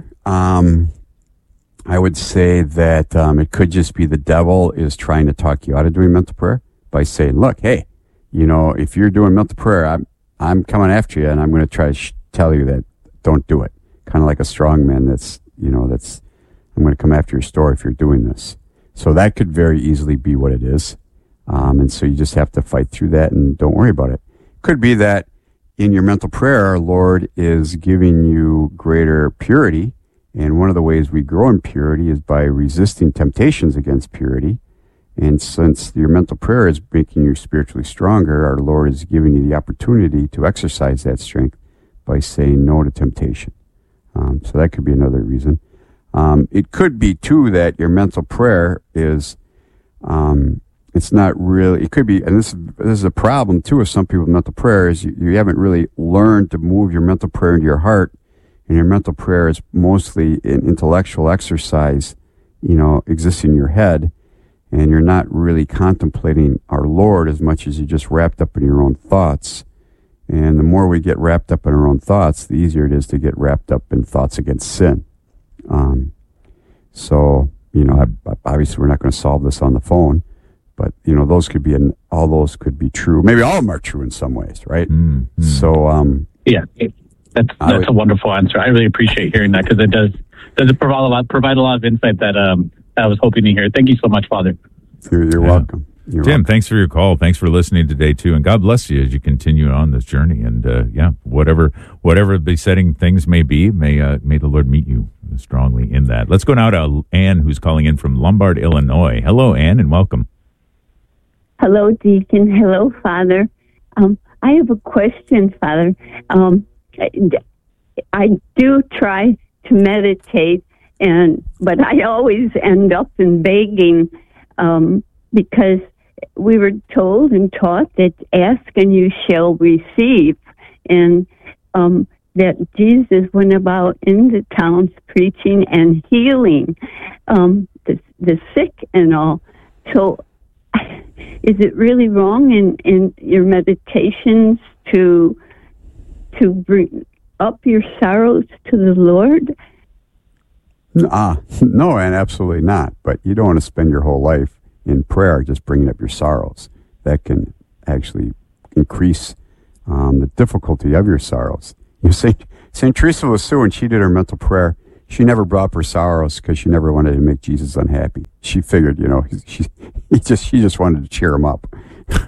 I would say that it could just be the devil is trying to talk you out of doing mental prayer by saying, look, hey, if you're doing mental prayer, I'm coming after you and I'm going to try to tell you that don't do it. Kind of like a strong man that's I'm going to come after your store if you're doing this. So that could very easily be what it is. And so you just have to fight through that and don't worry about it. Could be that in your mental prayer, our Lord is giving you greater purity. And one of the ways we grow in purity is by resisting temptations against purity. And since your mental prayer is making you spiritually stronger, our Lord is giving you the opportunity to exercise that strength by saying no to temptation. So that could be another reason. It could be, too, that your mental prayer is, it's not really, it could be, and this is a problem, too, with some people with mental prayer, is you haven't really learned to move your mental prayer into your heart. And your mental prayer is mostly an intellectual exercise, exists in your head, and you're not really contemplating our Lord as much as you're just wrapped up in your own thoughts. And the more we get wrapped up in our own thoughts, the easier it is to get wrapped up in thoughts against sin. Obviously we're not going to solve this on the phone, but, those could be, all those could be true. Maybe all of them are true in some ways, right? Mm-hmm. So, yeah. That's a wonderful answer. I really appreciate hearing that because it does provide a lot of insight that I was hoping to hear. Thank you so much, Father. You're welcome. Tim, welcome. Thanks for your call. Thanks for listening today too, and God bless you as you continue on this journey. And whatever besetting things may be, may the Lord meet you strongly in that. Let's go now to Ann, who's calling in from Lombard, Illinois. Hello, Ann, and welcome. Hello, Deacon. Hello, Father. I have a question, Father. I do try to meditate, but I always end up in begging because we were told and taught that ask and you shall receive. And that Jesus went about in the towns preaching and healing the sick and all. So is it really wrong in your meditations to bring up your sorrows to the Lord? No, and absolutely not. But you don't want to spend your whole life in prayer just bringing up your sorrows. That can actually increase the difficulty of your sorrows. You see, St. Teresa of Lisieux, when she did her mental prayer, she never brought up her sorrows because she never wanted to make Jesus unhappy. She figured, she just wanted to cheer him up.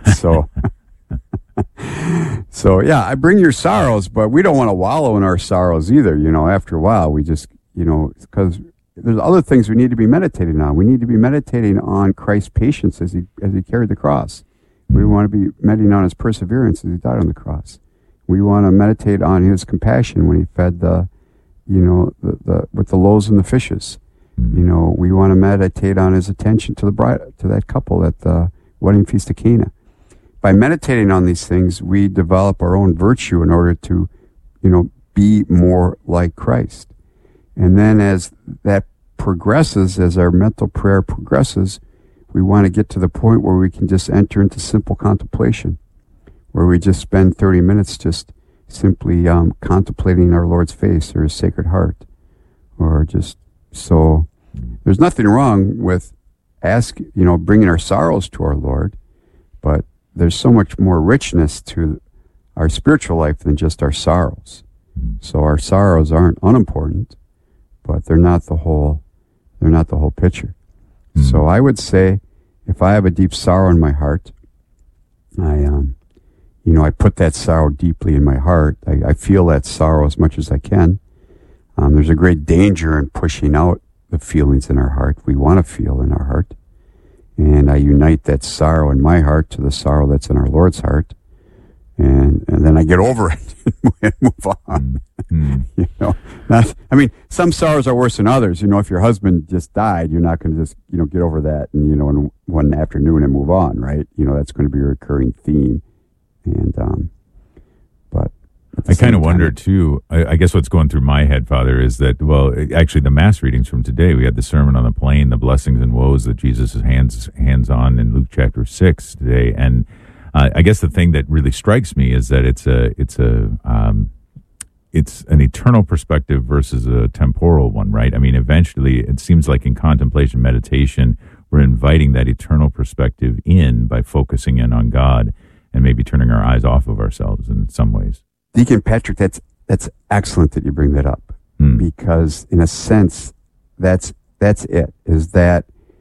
So yeah, I bring your sorrows, but we don't want to wallow in our sorrows either. After a while, we just, because there's other things we need to be meditating on. We need to be meditating on Christ's patience as he carried the cross. We want to be meditating on his perseverance as he died on the cross. We want to meditate on his compassion when he fed the with the loaves and the fishes. We want to meditate on his attention to that couple at the wedding feast of Cana. By meditating on these things, we develop our own virtue in order to, be more like Christ. And then as that progresses, as our mental prayer progresses, we want to get to the point where we can just enter into simple contemplation, where we just spend 30 minutes just simply contemplating our Lord's face or his Sacred Heart, or just so. There's nothing wrong with bringing our sorrows to our Lord, but there's so much more richness to our spiritual life than just our sorrows. So our sorrows aren't unimportant, but they're not the whole picture. So I would say, if I have a deep sorrow in my heart, I put that sorrow deeply in my heart. I feel that sorrow as much as I can. There's a great danger in pushing out the feelings in our heart we want to feel in our heart. And I unite that sorrow in my heart to the sorrow that's in our Lord's heart. And then I get over it and move on. Some sorrows are worse than others. If your husband just died, you're not going to just, get over that and, in one afternoon and move on, right? That's going to be a recurring theme. And, but I kind of wonder too, I guess what's going through my head, Father, is that, actually the Mass readings from today, we had the Sermon on the Plain, the blessings and woes that Jesus is hands on in Luke chapter 6 today. And I guess the thing that really strikes me is that it's an eternal perspective versus a temporal one, right? I mean, eventually it seems like in contemplation, meditation, we're inviting that eternal perspective in by focusing in on God and maybe turning our eyes off of ourselves in some ways. Deacon Patrick, that's excellent that you bring that up, because in a sense, that's it, is that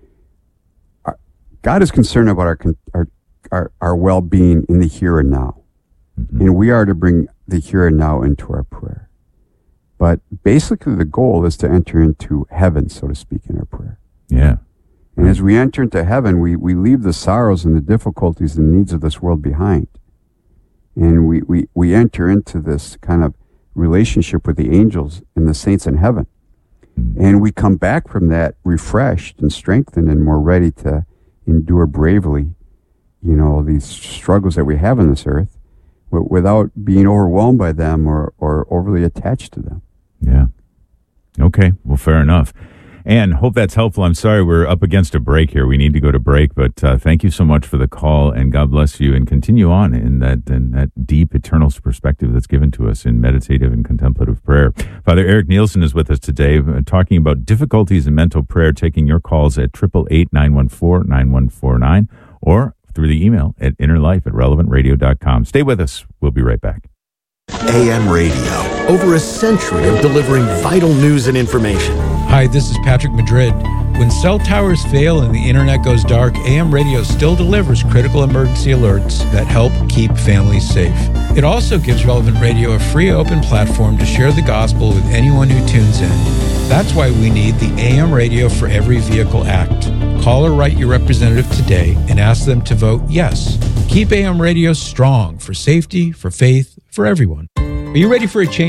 God is concerned about our well-being in the here and now. And we are to bring the here and now into our prayer. But basically the goal is to enter into heaven, so to speak, in our prayer. Yeah. And as we enter into heaven, we leave the sorrows and the difficulties and needs of this world behind. And we enter into this kind of relationship with the angels and the saints in heaven. And we come back from that refreshed and strengthened and more ready to endure bravely, these struggles that we have on this earth, without being overwhelmed by them or overly attached to them. Yeah. Okay. Well, fair enough. And hope that's helpful. I'm sorry we're up against a break here. We need to go to break, but thank you so much for the call, and God bless you, and continue on in that deep eternal perspective that's given to us in meditative and contemplative prayer. Father Eric Nielsen is with us today, talking about difficulties in mental prayer, taking your calls at 888-914-9149 or through the email at innerlife@relevantradio.com. Stay with us. We'll be right back. AM radio, over a century of delivering vital news and information. Hi, this is Patrick Madrid. When cell towers fail and the internet goes dark, AM radio still delivers critical emergency alerts that help keep families safe. It also gives Relevant Radio a free open platform to share the gospel with anyone who tunes in. That's why we need the AM Radio for Every Vehicle Act. Call or write your representative today and ask them to vote yes. Keep AM radio strong for safety, for faith, for everyone. Are you ready for a change?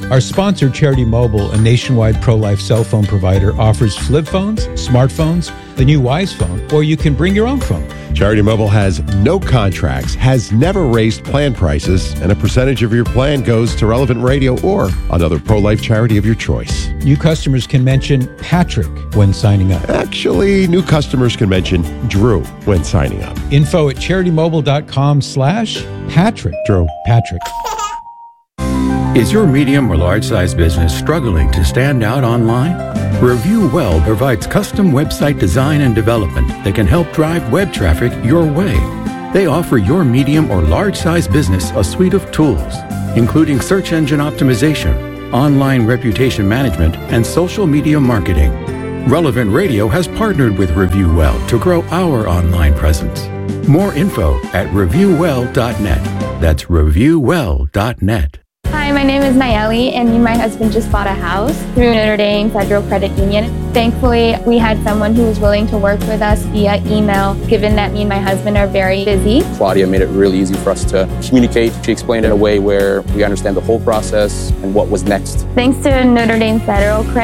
Our sponsor, Charity Mobile, a nationwide pro-life cell phone provider, offers flip phones, smartphones, the new Wise Phone, or you can bring your own phone. Charity Mobile has no contracts, has never raised plan prices, and a percentage of your plan goes to Relevant Radio or another pro-life charity of your choice. New customers can mention Patrick when signing up. Actually, new customers can mention Drew when signing up. Info at CharityMobile.com/Patrick. Drew. Patrick. Is your medium or large size business struggling to stand out online? Review Well provides custom website design and development that can help drive web traffic your way. They offer your medium or large size business a suite of tools, including search engine optimization, online reputation management, and social media marketing. Relevant Radio has partnered with Review Well to grow our online presence. More info at reviewwell.net. That's reviewwell.net. Hi, my name is Nayeli, and me and my husband just bought a house through Notre Dame Federal Credit Union. Thankfully, we had someone who was willing to work with us via email, given that me and my husband are very busy. Claudia made it really easy for us to communicate. She explained it in a way where we understand the whole process and what was next. Thanks to Notre Dame Federal Credit